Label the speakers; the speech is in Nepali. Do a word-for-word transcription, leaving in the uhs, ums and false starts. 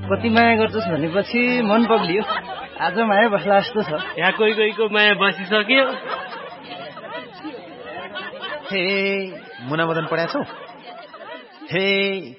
Speaker 1: कति माया गर्छस् भनेपछि मन पग्लियो। आज माया बस्ला जस्तो छ।
Speaker 2: यहाँ कोही कोहीको माया बसिसक्यो।
Speaker 3: हे मुना मदन पढाएको छौ? हे